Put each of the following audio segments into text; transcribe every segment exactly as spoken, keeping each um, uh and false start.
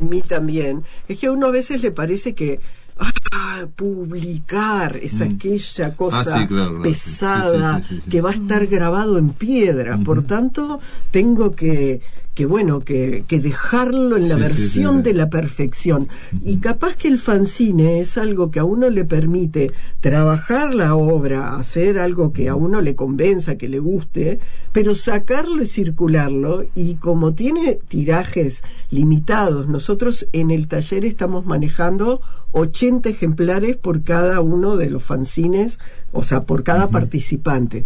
mí también, es que a uno a veces le parece que ah, publicar es mm. aquella cosa ah, sí, claro, claro, pesada, sí, sí, sí, sí, sí. que va a estar grabado en piedra, mm. por tanto tengo que que bueno, que, que dejarlo en la sí, versión sí, sí, sí. de la perfección. Uh-huh. Y capaz que el fanzine es algo que a uno le permite trabajar la obra, hacer algo que a uno le convenza, que le guste, pero sacarlo y circularlo, y como tiene tirajes limitados, nosotros en el taller estamos manejando ochenta ejemplares por cada uno de los fanzines, o sea, por cada uh-huh. participante.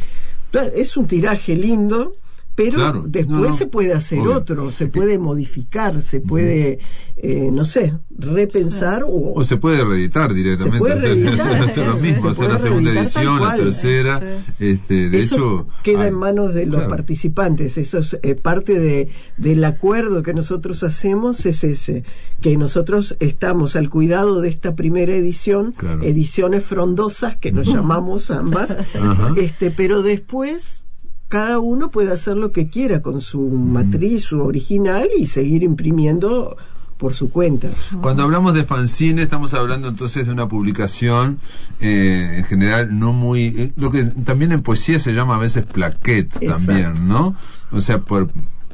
Es un tiraje lindo, pero claro, después no, no, se puede hacer obvio. Otro, se puede modificar, se puede, eh, no sé, repensar o, o se puede reeditar directamente, se puede hacer, reeditar, hacer lo mismo, hacer la segunda edición, la tercera, sí. este, de eso hecho queda hay, en manos de los claro. participantes. Eso es eh, parte de del acuerdo que nosotros hacemos, es ese, que nosotros estamos al cuidado de esta primera edición, claro. ediciones frondosas que nos llamamos ambas, este, pero después cada uno puede hacer lo que quiera con su matriz, su original, y seguir imprimiendo por su cuenta. Cuando hablamos de fanzine, estamos hablando entonces de una publicación eh, en general no muy... Eh, lo que también en poesía se llama a veces plaquette. Exacto. También, ¿no? O sea, por...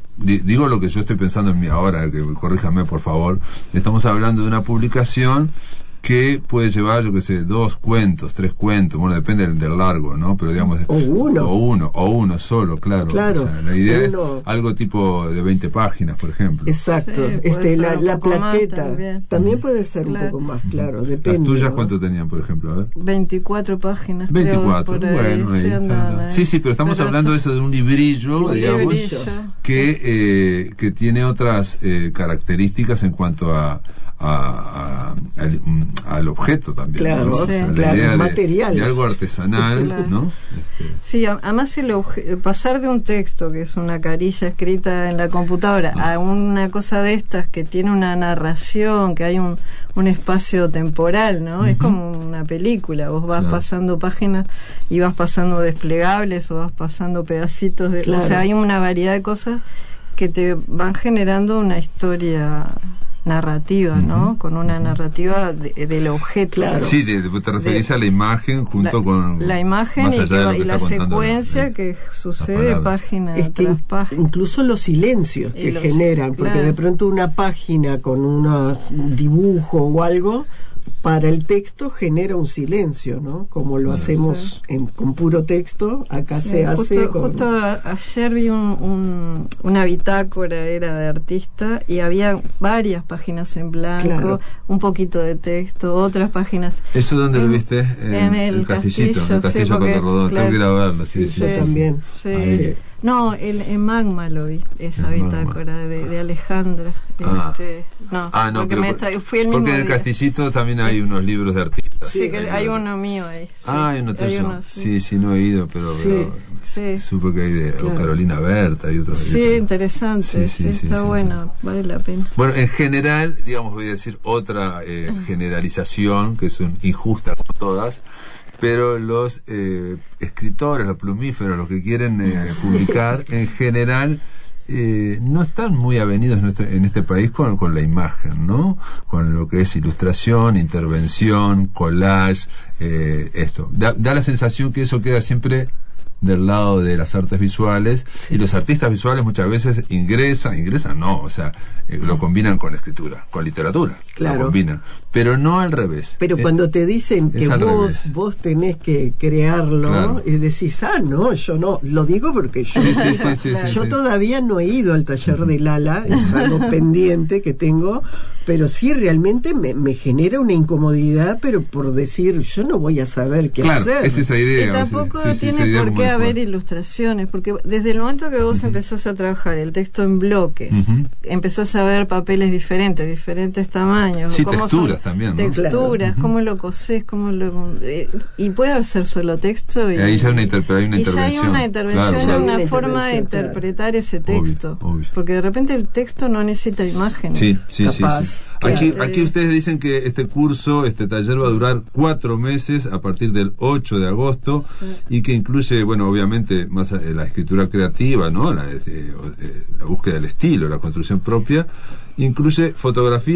digo lo que yo estoy pensando en mí ahora, que corríjame por favor. Estamos hablando de una publicación que puede llevar, yo que sé, dos cuentos, tres cuentos, bueno, depende del, del largo, ¿no? Pero digamos... O uno. O uno, o uno solo, claro. Claro. O sea, la idea uno. Es algo tipo de veinte páginas, por ejemplo. Exacto. Sí, este, la, la plaqueta también. también puede ser claro. un poco más, claro, depende. ¿Las tuyas ¿no? cuánto tenían, por ejemplo? A ver. veinticuatro páginas. veinticuatro, ahí, bueno, ahí está. Sí, sí, pero estamos pero hablando de eso, de un librillo, un digamos, librillo. que eh, que tiene otras eh, características en cuanto a A, a, al, al objeto también, claro, ¿no? sí, O sea, la claro, idea de, material. de algo artesanal, claro. ¿no? Este. Sí, además el obje- pasar de un texto que es una carilla escrita en la computadora ah. a una cosa de estas que tiene una narración, que hay un, un espacio temporal, ¿no? Uh-huh. Es como una película, vos vas claro. pasando páginas y vas pasando desplegables o vas pasando pedacitos de... Claro. O sea, hay una variedad de cosas que te van generando una historia narrativa, ¿no? Uh-huh. Con una narrativa de, del objeto. Claro. Sí, de, de, te referís de, a la imagen junto la, con... La imagen más y, allá de lo que y la secuencia la, que sucede página es que tras página. Incluso los silencios y que los, generan, porque claro. de pronto una página con un dibujo o algo, para el texto genera un silencio, ¿no? Como lo hacemos sí. en, con puro texto, acá sí, se justo, hace con... Justo a, ayer vi un, un, una bitácora, era de artista, y había varias páginas en blanco, claro. un poquito de texto, otras páginas... ¿Eso dónde en, lo viste? En, en el, el Castillito, castillo, el Castillo sí, porque, cuando rodó, claro, tengo que ir a verlo, sí, sí, yo sí, también. Sí. Sí. No, el, en Magma lo vi, esa en bitácora de, de Alejandra. Ah. Este, no, ah, no, porque, pero, me está, fui el mismo porque en el día. Castillito también hay unos libros de artistas. Sí, que hay uno mío ahí. Sí, ah, hay uno tuyo. Uno, sí. sí, sí, no he ido, pero, sí, pero sí. supe que hay de claro. Carolina Berta y otros. Sí, libros. Interesante, sí, sí, sí, sí está sí, bueno, sí. Vale la pena. Bueno, en general, digamos, voy a decir otra eh, generalización, que son injustas todas, pero los eh, escritores, los plumíferos, los que quieren eh, publicar, en general eh, no están muy avenidos en este, en este país con, con la imagen, ¿no? Con lo que es ilustración, intervención, collage, eh, esto. Da, da la sensación que eso queda siempre del lado de las artes visuales, sí. y los artistas visuales muchas veces ingresan, ingresan no, o sea, eh, lo combinan con la escritura, con literatura, claro. lo combinan, pero no al revés. Pero es, cuando te dicen que vos vos tenés que crearlo, claro. y decís, ah, no, yo no, lo digo porque yo, sí, sí, sí, sí, yo sí, todavía no he ido al taller de Lala, es algo pendiente que tengo, pero sí realmente me, me genera una incomodidad, pero por decir, yo no voy a saber qué claro, hacer. Es esa idea. Y tampoco sí, sí, tiene por qué haber ilustraciones, porque desde el momento que vos uh-huh. empezás a trabajar el texto en bloques, uh-huh. empezás a ver papeles diferentes, diferentes tamaños, sí, cómo texturas también, ¿no? Texturas, claro. cómo lo cosés, cómo lo eh, y puede ser solo texto y, y ahí ya una inter- pero hay una y intervención. ya hay una intervención, claro, claro. una una forma de interpretar claro. ese texto, obvio, obvio. porque de repente el texto no necesita imágenes. Sí, sí, capaz, sí, sí. Claro. Aquí, aquí ustedes dicen que este curso, este taller va a durar cuatro meses a partir del ocho de agosto sí. y que incluye, bueno, obviamente más eh, la escritura creativa, ¿no? La, eh, eh, la búsqueda del estilo, la construcción propia, incluye fotografía.